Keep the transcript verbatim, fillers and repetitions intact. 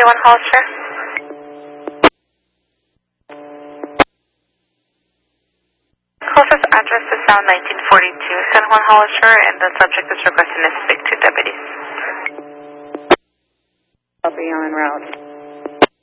seventy-one Hollister. Closest address is Sound nineteen forty-two San Juan Hollister, and the subject is requesting to speak to deputies. I'll be on route.